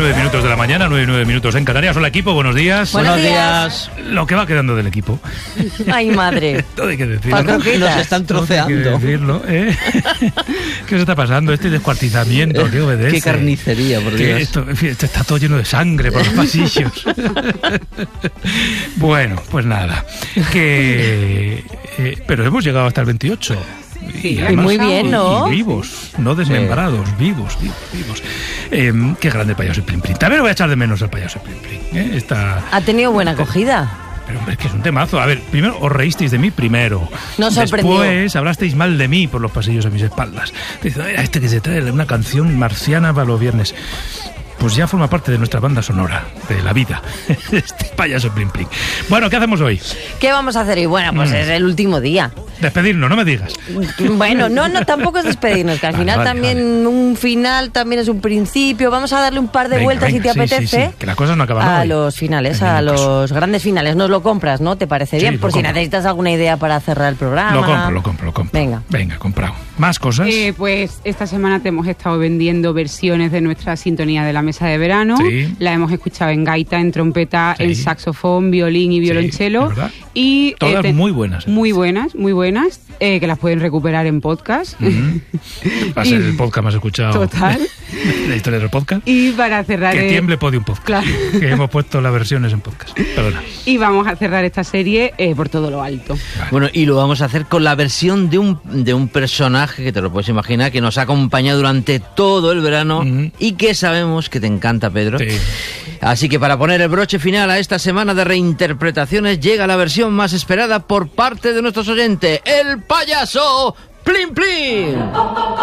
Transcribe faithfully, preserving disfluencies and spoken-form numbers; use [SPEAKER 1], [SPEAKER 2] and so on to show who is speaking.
[SPEAKER 1] nueve minutos de la mañana, nueve y nueve minutos en Canarias. Hola equipo, buenos días.
[SPEAKER 2] Buenos días.
[SPEAKER 1] Lo que va quedando del equipo.
[SPEAKER 2] Ay, madre.
[SPEAKER 1] Todo hay que decirlo.
[SPEAKER 2] Nos
[SPEAKER 3] están
[SPEAKER 1] Todo hay que
[SPEAKER 3] troceando.
[SPEAKER 1] decirlo, ¿eh? ¿Qué se está pasando? Este descuartizamiento, ¿qué obedece?
[SPEAKER 3] Qué carnicería, por
[SPEAKER 1] Que
[SPEAKER 3] Dios.
[SPEAKER 1] esto, en fin, esto está todo lleno de sangre por los pasillos. Bueno, pues nada. Que, eh, pero hemos llegado hasta el veintiocho.
[SPEAKER 2] Sí, y muy bien, ¿no?
[SPEAKER 1] Y vivos, no desmembrados, sí. vivos, vivos, vivos. Eh, qué grande el payaso Plin Plin. También lo voy a echar de menos el payaso Plin Plin. ¿eh? Esta...
[SPEAKER 2] Ha tenido buena acogida.
[SPEAKER 1] Pero hombre, es que es un temazo. A ver, primero os reísteis de mí primero.
[SPEAKER 2] Nos sorprendió.
[SPEAKER 1] Después hablasteis mal de mí por los pasillos a mis espaldas. Dice, "Ay, este que se trae una canción marciana para los viernes". Pues ya forma parte de nuestra banda sonora, de la vida. Este payaso Plin Plin. Bueno, ¿qué hacemos hoy?
[SPEAKER 2] ¿Qué vamos a hacer hoy? Bueno, pues
[SPEAKER 1] Mm.
[SPEAKER 2] es el último día.
[SPEAKER 1] Despedirnos, no me digas.
[SPEAKER 2] Bueno, no, no, tampoco es despedirnos, que al
[SPEAKER 1] Vale,
[SPEAKER 2] final
[SPEAKER 1] vale,
[SPEAKER 2] también
[SPEAKER 1] vale.
[SPEAKER 2] un final también es un principio. Vamos a darle un par de
[SPEAKER 1] Venga,
[SPEAKER 2] vueltas
[SPEAKER 1] venga,
[SPEAKER 2] si te
[SPEAKER 1] sí,
[SPEAKER 2] apetece.
[SPEAKER 1] sí, sí, que las cosas no acaban
[SPEAKER 2] a
[SPEAKER 1] hoy.
[SPEAKER 2] los finales,
[SPEAKER 1] En
[SPEAKER 2] a
[SPEAKER 1] ningún caso.
[SPEAKER 2] los grandes finales. Nos lo compras, ¿no? ¿Te parece
[SPEAKER 1] Sí,
[SPEAKER 2] bien?
[SPEAKER 1] lo
[SPEAKER 2] Por si
[SPEAKER 1] compro.
[SPEAKER 2] necesitas alguna idea para cerrar el programa.
[SPEAKER 1] Lo compro, lo compro, lo compro.
[SPEAKER 2] Venga.
[SPEAKER 1] Venga, comprado. ¿Más cosas?
[SPEAKER 4] Eh, pues esta semana te hemos estado vendiendo versiones de nuestra sintonía de la mesa de verano.
[SPEAKER 1] Sí.
[SPEAKER 4] La hemos escuchado en gaita, en trompeta,
[SPEAKER 1] Sí.
[SPEAKER 4] en saxofón, violín y violonchelo.
[SPEAKER 1] es verdad.
[SPEAKER 4] y
[SPEAKER 1] Todas
[SPEAKER 4] te-
[SPEAKER 1] muy buenas.
[SPEAKER 4] Muy buenas, muy buenas, eh, que las pueden recuperar en podcast.
[SPEAKER 1] Ujú. Va a ser
[SPEAKER 4] Y-
[SPEAKER 1] el podcast más escuchado
[SPEAKER 4] Total.
[SPEAKER 1] de la historia del podcast.
[SPEAKER 4] Y para cerrar...
[SPEAKER 1] Que
[SPEAKER 4] eh,
[SPEAKER 1] tiemble Podium Podcast.
[SPEAKER 4] Claro.
[SPEAKER 1] Que hemos puesto las versiones en podcast. Perdona.
[SPEAKER 4] Y vamos a cerrar esta serie eh, por todo lo alto.
[SPEAKER 3] Bueno, y lo vamos a hacer con la versión de un, de un personaje que te lo puedes imaginar, que nos ha acompañado durante todo el verano
[SPEAKER 1] Ujú.
[SPEAKER 3] y que sabemos que te encanta, Pedro.
[SPEAKER 1] Sí.
[SPEAKER 3] Así que para poner el broche final a esta semana de reinterpretaciones, llega la versión más esperada por parte de nuestros oyentes, el payaso Plin Plin.